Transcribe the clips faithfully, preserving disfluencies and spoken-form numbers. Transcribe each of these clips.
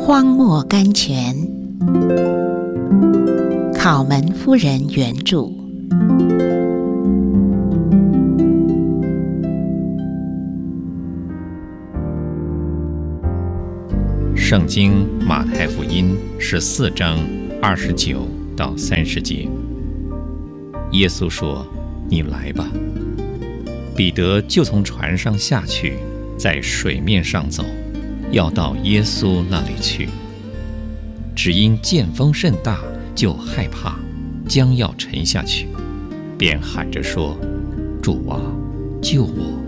荒漠甘泉，考门夫人原著。 圣经马太福音十四章二十九到三十节，耶稣说：“你来吧。”彼得就从船上下去，在水面上走，要到耶稣那里去。只因见风甚大，就害怕，将要沉下去，便喊着说：“主啊，救我！”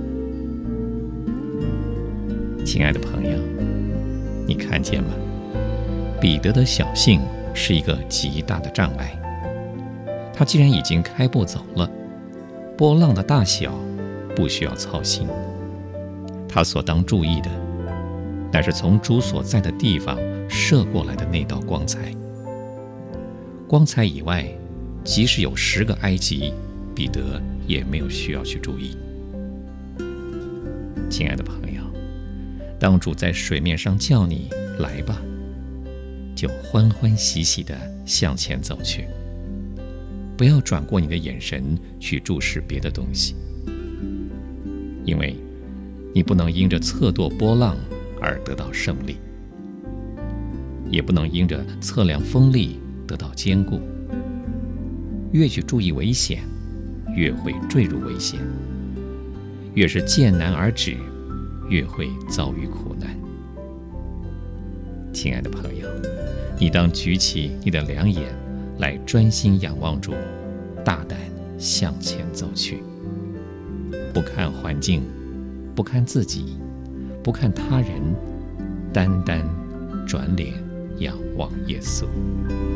亲爱的朋友，你看见吗？彼得的小性是一个极大的障碍。他既然已经开步走了，波浪的大小不需要操心。他所当注意的，乃是从主所在的地方射过来的那道光彩。光彩以外，即使有十个埃及，彼得也没有需要去注意。亲爱的朋友，当主在水面上叫你来吧，就欢欢喜喜地向前走去，不要转过你的眼神去注视别的东西，因为你不能因着测度波浪而得到胜利，也不能因着测量风力得到坚固。越去注意危险，越会坠入危险；越是见难而止，越会遭遇苦难。亲爱的朋友，你当举起你的两眼来专心仰望主，大胆向前走去，不看环境，不看自己，不看他人，单单转脸仰望耶稣。